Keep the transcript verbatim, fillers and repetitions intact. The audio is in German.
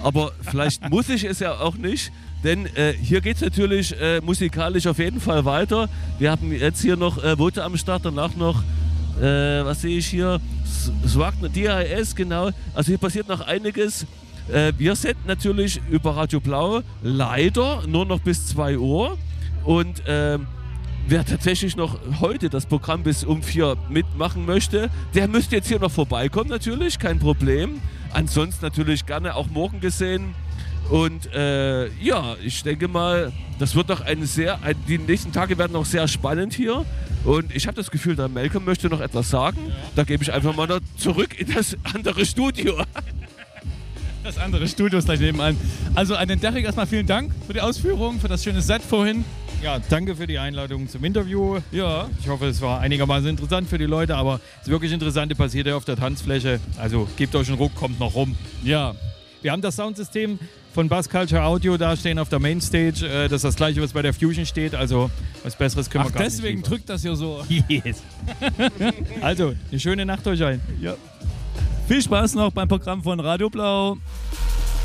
aber vielleicht muss ich es ja auch nicht, denn äh, hier geht es natürlich äh, musikalisch auf jeden Fall weiter. Wir haben jetzt hier noch äh, Vote am Start, danach noch, äh, was sehe ich hier, Swag, D H S, genau. Also hier passiert noch einiges. Äh, wir senden natürlich über Radio Blau leider nur noch bis zwei Uhr und ähm, wer tatsächlich noch heute das Programm bis um vier mitmachen möchte, der müsste jetzt hier noch vorbeikommen natürlich, kein Problem. Ansonsten natürlich gerne auch morgen gesehen. Und äh, ja, ich denke mal, das wird noch ein sehr, ein, die nächsten Tage werden noch sehr spannend hier. Und ich habe das Gefühl, der Malcolm möchte noch etwas sagen. Ja. Da gebe ich einfach mal noch zurück in das andere Studio. Das andere Studio ist gleich nebenan. Also an den Derek erstmal vielen Dank für die Ausführungen, für das schöne Set vorhin. Ja, danke für die Einladung zum Interview. Ja, ich hoffe, es war einigermaßen interessant für die Leute, aber das wirklich Interessante passiert ja auf der Tanzfläche. Also gebt euch einen Ruck, kommt noch rum. Ja, wir haben das Soundsystem von Bass Culture Audio da stehen auf der Mainstage. Das ist das gleiche, was bei der Fusion steht. Also was Besseres können Ach, wir gar deswegen nicht liefern. drückt das ja so. Yes. Also, eine schöne Nacht euch allen. Ja. Viel Spaß noch beim Programm von Radio Blau.